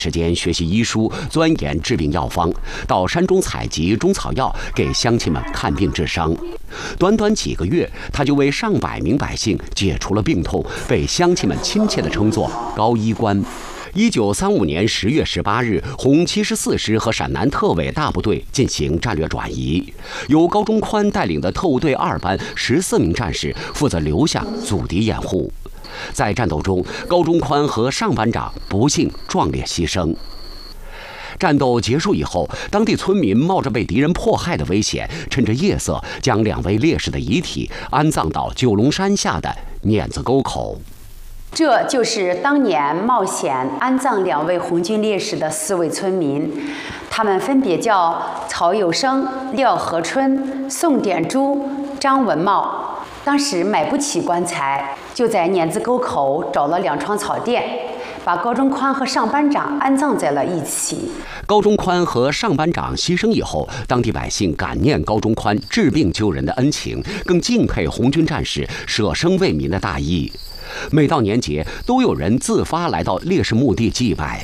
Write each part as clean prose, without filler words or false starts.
时间学习医书，钻研治病药方，到山中采集中草药，给乡亲们看病治伤。短短几个月，他就为上百名百姓解除了病痛，被乡亲们亲切地称作“高医官”。1935年10月18日，红74师和陕南特委大部队进行战略转移，由高中宽带领的特务队2班14名战士负责留下阻敌掩护。在战斗中，高中宽和上班长不幸壮烈牺牲。战斗结束以后，当地村民冒着被敌人迫害的危险，趁着夜色将2位烈士的遗体安葬到九龙山下的碾子沟口。 这就是当年冒险安葬2位红军烈士的4位村民，他们分别叫曹有生、廖和春、宋典珠、张文茂。当时买不起棺材，就在碾子沟口找了2床草垫，把高中宽和上班长安葬在了一起。 高中宽和上班长牺牲以后，当地百姓感念高中宽治病救人的恩情，更敬佩红军战士舍生为民的大义。每到年节，都有人自发来到烈士墓地祭拜。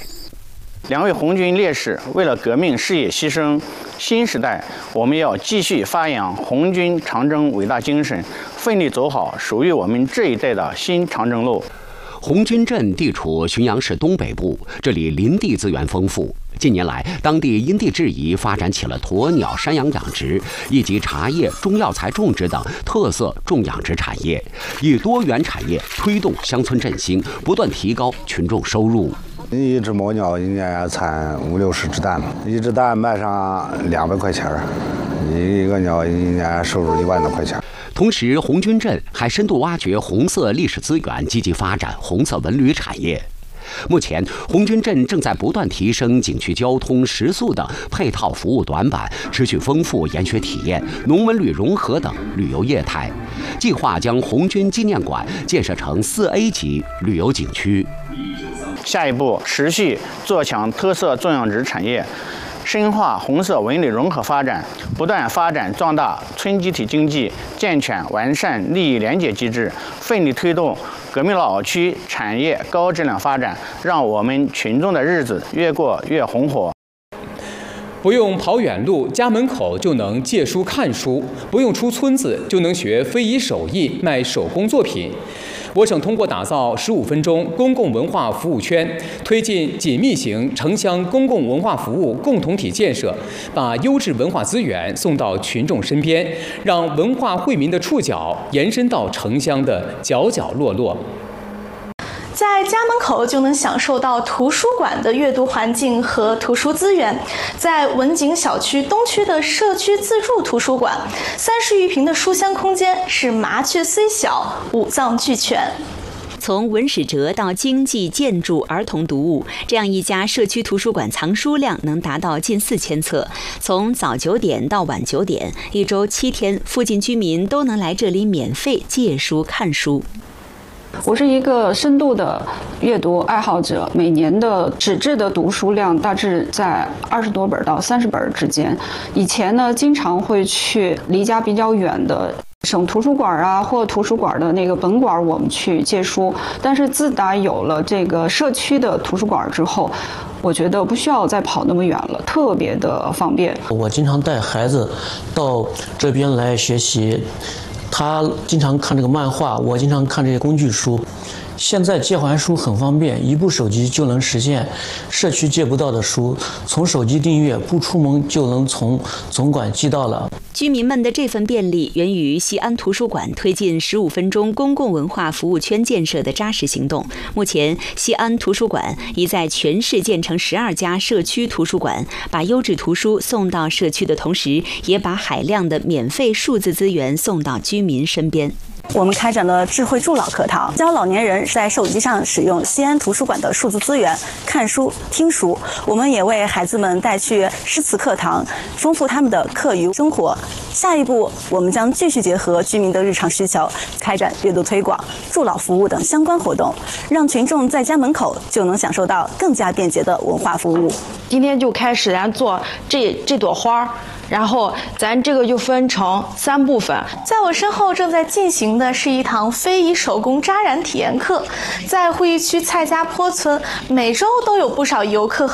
2位红军烈士为了革命事业牺牲，新时代我们要继续发扬红军长征伟大精神，奋力走好属于我们这一代的新长征路。 红军镇地处浔阳市东北部，这里林地资源丰富。近年来，当地因地制宜发展起了鸵鸟、山羊养殖以及茶叶、中药材种植等特色种养殖产业，以多元产业推动乡村振兴，不断提高群众收入。 一只母鸟一年产50-60只蛋，一只蛋卖上200块钱，一个鸟一年收入1万多块钱。 同时，红军镇还深度挖掘红色历史资源，积极发展红色文旅产业。目前，红军镇正在不断提升景区交通、食宿等配套服务短板，持续丰富研学体验、农文旅融合等旅游业态。计划将红军纪念馆建设成4A 级旅游景区。 下一步，持续做强特色种养殖产业，深化红色文旅融合发展，不断发展壮大村集体经济，健全完善利益联结机制，奋力推动革命老区产业高质量发展，让我们群众的日子越过越红火。 不用跑远路，家门口就能借书看书；不用出村子，就能学非遗手艺、卖手工作品。我省通过打造15分钟公共文化服务圈，推进紧密型城乡公共文化服务共同体建设，把优质文化资源送到群众身边，让文化惠民的触角延伸到城乡的角角落落。 在家门口就能享受到图书馆的阅读环境和图书资源。在文景小区东区的社区自助图书馆，30余平的书香空间是麻雀虽小，五脏俱全。 从文史哲到经济、建筑、儿童读物，这样一家社区图书馆藏书量能达到近4000册。从早9点到晚9点，1周7天，附近居民都能来这里免费借书看书。 我是一个深度的阅读爱好者，每年的纸质的读书量大致在20多本到30本之间。以前呢，经常会去离家比较远的省图书馆啊，或图书馆的那个本馆，我们去借书。但是自打有了这个社区的图书馆之后，我觉得不需要再跑那么远了，特别的方便。 我经常带孩子到这边来学习。他经常看这个漫画，我经常看这些工具书。现在借还书很方便，一部手机就能实现社区借不到的书，从手机订阅，不出门就能从总馆寄到了。 居民们的这份便利源于西安图书馆推进15分钟公共文化服务圈建设的扎实行动。目前，西安图书馆已在全市建成12家社区图书馆，把优质图书送到社区的同时，也把海量的免费数字资源送到居民身边。 我们开展了智慧助老课堂，教老年人在手机上使用西安图书馆的数字资源看书、听书。我们也为孩子们带去诗词课堂，丰富他们的课余生活。下一步，我们将继续结合居民的日常需求，开展阅读推广、助老服务等相关活动，让群众在家门口就能享受到更加便捷的文化服务。 今天就开始咱做这朵花。然后咱这个就分成3部分。 在我身后正在进行的是一堂非遗手工扎染体验课，在会议区蔡家坡村，每周都有不少游客和